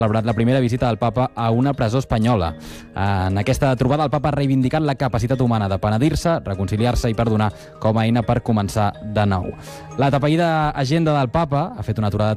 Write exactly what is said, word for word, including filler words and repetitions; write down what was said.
celebrat la primera visita del papa a una presó espanyola. En aquesta trobada el papa ha reivindicat la capacitat humana de penedir-se, reconciliar-se i perdonar com a eina per començar de nou. La tapaïda agenda del papa ha fet una aturada